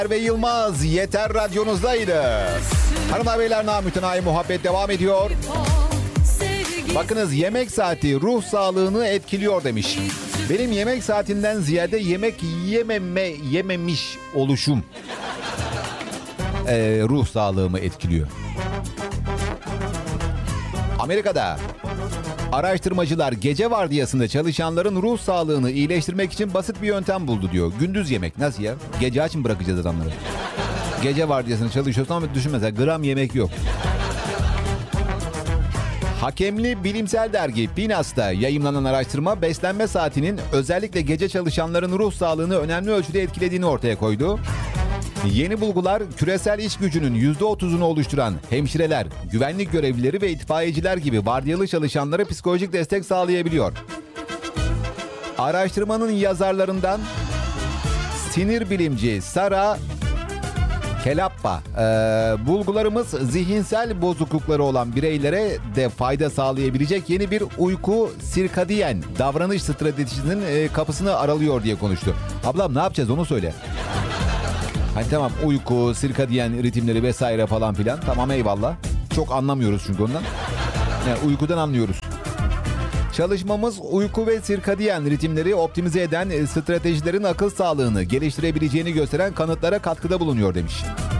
Ve Yılmaz Yeter Radyonuzdaydı. Hanımlar beyler, namütenayi muhabbet devam ediyor. Bakınız, yemek saati ruh sağlığını etkiliyor demiş. Benim yemek saatinden ziyade yemek yememiş oluşum ruh sağlığımı etkiliyor. Amerika'da araştırmacılar gece vardiyasında çalışanların ruh sağlığını iyileştirmek için basit bir yöntem buldu diyor. Gündüz yemek. Nasıl ya? Gece aç mı bırakacağız adamları? Gece vardiyasında çalışıyorsun ama düşün mesela, gram yemek yok. Hakemli bilimsel dergi PNAS'ta yayımlanan araştırma beslenme saatinin özellikle gece çalışanların ruh sağlığını önemli ölçüde etkilediğini ortaya koydu. Yeni bulgular küresel iş gücünün %30'unu oluşturan hemşireler, güvenlik görevlileri ve itfaiyeciler gibi vardiyalı çalışanlara psikolojik destek sağlayabiliyor. Araştırmanın yazarlarından sinir bilimci Sara Kelappa, bulgularımız zihinsel bozuklukları olan bireylere de fayda sağlayabilecek yeni bir uyku sirkadiyen davranış stratejisinin kapısını aralıyor diye konuştu. Ablam ne yapacağız onu söyle. Hani tamam, uyku, sirkadiyen ritimleri vesaire falan filan. Tamam, eyvallah. Çok anlamıyoruz çünkü ondan. Yani uykudan anlıyoruz. Çalışmamız uyku ve sirkadiyen ritimleri optimize eden stratejilerin akıl sağlığını geliştirebileceğini gösteren kanıtlara katkıda bulunuyor demiş.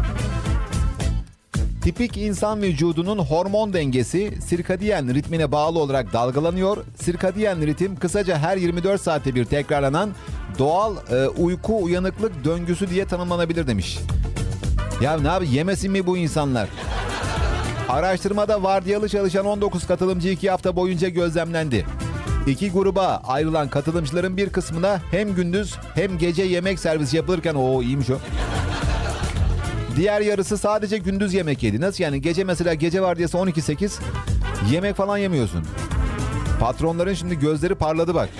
Tipik insan vücudunun hormon dengesi sirkadiyen ritmine bağlı olarak dalgalanıyor. Sirkadiyen ritim kısaca her 24 saatte bir tekrarlanan doğal uyku uyanıklık döngüsü diye tanımlanabilir demiş. Ya ne abi, yemesin mi bu insanlar? Araştırmada vardiyalı çalışan 19 katılımcı 2 hafta boyunca gözlemlendi. İki gruba ayrılan katılımcıların bir kısmına hem gündüz hem gece yemek servisi yapılırken iyiymiş o. Diğer yarısı sadece gündüz yemek yedi. Nasıl yani? Gece mesela, gece vardiyası 12-8 yemek falan yemiyorsun. Patronların şimdi gözleri parladı bak.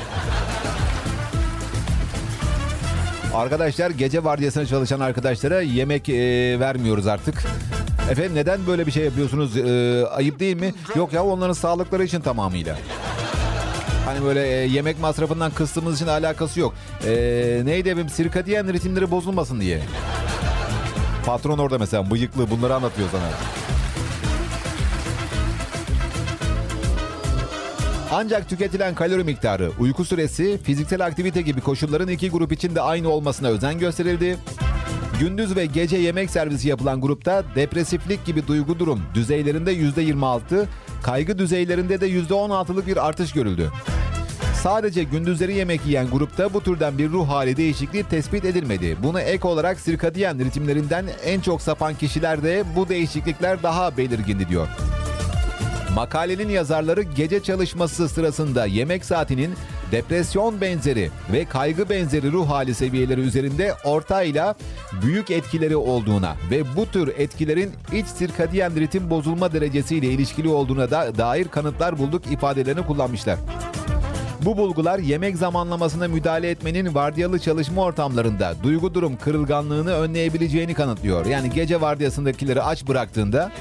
Arkadaşlar, gece vardiyasına çalışan arkadaşlara yemek vermiyoruz artık. Efendim, neden böyle bir şey yapıyorsunuz? Ayıp değil mi? Yok ya, onların sağlıkları için tamamıyla. Hani böyle yemek masrafından kıstığımız için alakası yok. Neydi efendim? Sirkadiyen ritimleri bozulmasın diye. Patron orada mesela, bıyıklı, bunları anlatıyor sana. Ancak tüketilen kalori miktarı, uyku süresi, fiziksel aktivite gibi koşulların iki grup için de aynı olmasına özen gösterildi. Gündüz ve gece yemek servisi yapılan grupta depresiflik gibi duygu durum düzeylerinde %26, kaygı düzeylerinde de %16'lık bir artış görüldü. Sadece gündüzleri yemek yiyen grupta bu türden bir ruh hali değişikliği tespit edilmedi. Buna ek olarak sirkadiyen ritimlerinden en çok sapan kişilerde bu değişiklikler daha belirgindi diyor. Makalenin yazarları gece çalışması sırasında yemek saatinin depresyon benzeri ve kaygı benzeri ruh hali seviyeleri üzerinde ortayla büyük etkileri olduğuna ve bu tür etkilerin iç sirkadiyen ritim bozulma derecesiyle ilişkili olduğuna da dair kanıtlar bulduk ifadelerini kullanmışlar. Bu bulgular yemek zamanlamasına müdahale etmenin vardiyalı çalışma ortamlarında duygu durum kırılganlığını önleyebileceğini kanıtlıyor. Yani gece vardiyasındakileri aç bıraktığında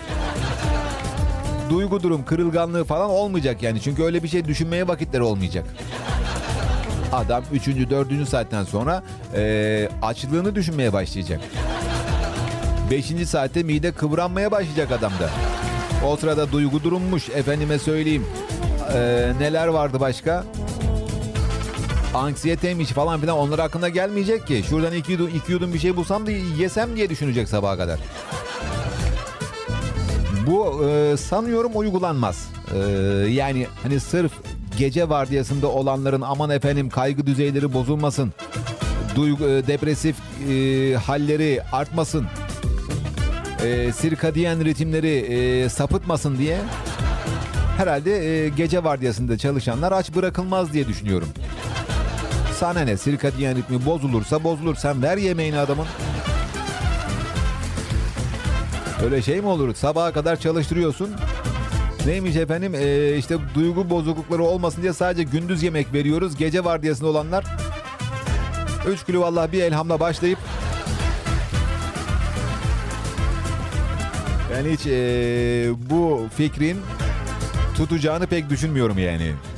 duygu durum kırılganlığı falan olmayacak yani. Çünkü öyle bir şey düşünmeye vakitleri olmayacak. Adam 3. 4. saatten sonra açlığını düşünmeye başlayacak. 5. saatte mide kıvranmaya başlayacak adamda. O sırada duygu durummuş, efendime söyleyeyim. Neler vardı başka? Anksiyeteymiş falan filan, onlar hakkında gelmeyecek ki. Şuradan iki yudum bir şey bulsam da yesem diye düşünecek sabaha kadar. Bu sanıyorum uygulanmaz. Yani hani sırf gece vardiyasında olanların aman efendim kaygı düzeyleri bozulmasın, depresif halleri artmasın, sirkadiyen ritimleri sapıtmasın diye herhalde gece vardiyasında çalışanlar aç bırakılmaz diye düşünüyorum. Sana ne, sirkadiyen ritmi bozulursa bozulur, sen ver yemeğini adamın. Öyle şey mi olur? Sabaha kadar çalıştırıyorsun. Neymiş efendim? İşte duygu bozuklukları olmasın diye sadece gündüz yemek veriyoruz. Gece vardiyasında olanlar 3 kilo vallahi bir elhamla başlayıp yani hiç bu fikrin tutacağını pek düşünmüyorum yani.